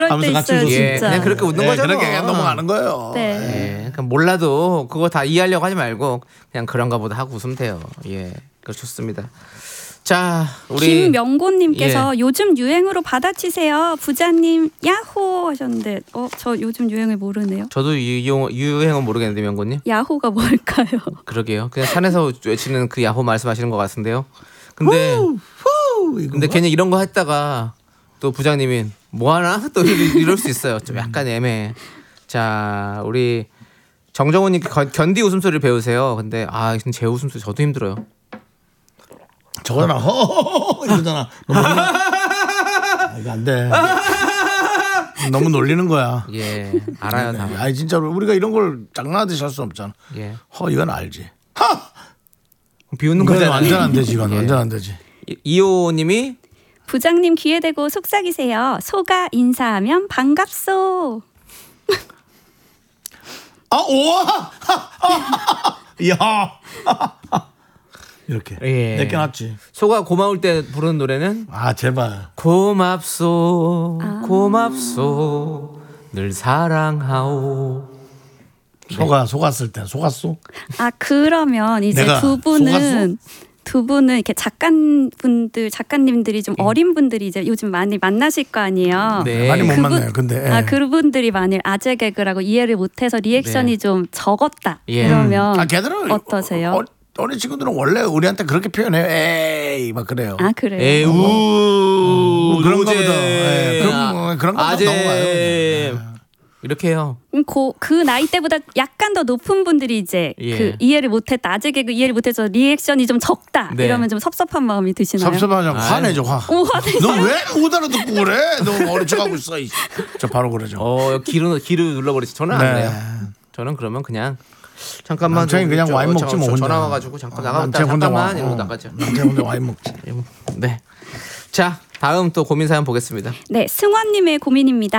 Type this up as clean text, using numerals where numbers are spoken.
하면서 같이 있어요, 웃었어요. 예, 그냥 그렇게 웃는 거죠. 그렇게 뭐. 그냥 넘어가는 거예요. 네. 예, 그러니까 몰라도 그거 다 이해하려고 하지 말고 그냥 그런가 보다 하고 웃으면 돼요. 예, 그 좋습니다. 자, 우리 김명곤님께서 요즘 유행으로 받아치세요. 부자님 야호 하셨는데 저 요즘 유행을 모르네요. 저도 유행은 모르겠는데 명곤님. 야호가 뭘까요? 그러게요. 그냥 산에서 외치는 그 야호 말씀하시는 것 같은데요. 근데 괜히 이런 거 했다가 또 부장님이 뭐 하나 또 이럴 수 있어요. 좀 약간 애매해. 자, 우리 정정훈님 견디 웃음소리를 배우세요. 근데 제 웃음소리 저도 힘들어요. 저거잖아. 허허허 이러잖아. 이거 안 돼. 너무 놀리는 거야. 예, 알아요 다. 아니 진짜로 우리가 이런 걸 장난하듯이 할 수 없잖아. 예, 이건 알지. 비웃는 이건 거잖아요. 완전 안 되지. 이건 예. 완전 안 되지. 이호님이 부장님 귀에 대고 속삭이세요. 소가 인사하면 반갑소. 오와. 야. 이렇게. 예. 내게 놨지. 소가 고마울 때 부르는 노래는 제발. 고맙소 고맙소 늘 사랑하오. 소가 속았을 때 속았소. 그러면 이제 내가 두 분은 이렇게 작가님들이 좀 어린 분들이 이제 요즘 많이 만나실 거 아니에요. 네. 많이 못 만나요. 근데 그분들이 만일 아재 개그라고 이해를 못해서 리액션이 좀 적었다. 예. 그러면 걔들은 어떠세요? 어린 친구들은 원래 우리한테 그렇게 표현해요. 에이 막 그래요. 그래요. 에이 그런가 보다. 그런 거 넘어가요. 이렇게 해요. 그 나이 때보다 약간 더 높은 분들이 이제 그 이해를 못했다. 아재 개그 이해를 못해서 리액션이 좀 적다. 네. 이러면 좀 섭섭한 마음이 드시나요? 섭섭하죠. 화내죠. 화. 화내죠. 너 왜 못 알아듣고 그래? 너 어린 척하고 있어. 저 바로 그러죠. 기를 눌러버리지. 저는 안 해요. 저는 그러면 그냥 잠깐만. 남창이 그냥 와인 먹지 뭐. 전화 와가지고 잠깐 나갔다 잠깐만 이러고 나가죠. 남창 혼자 와인 먹지. 네. 자, 다음 또 고민 사연 보겠습니다. 네, 승환님의 고민입니다.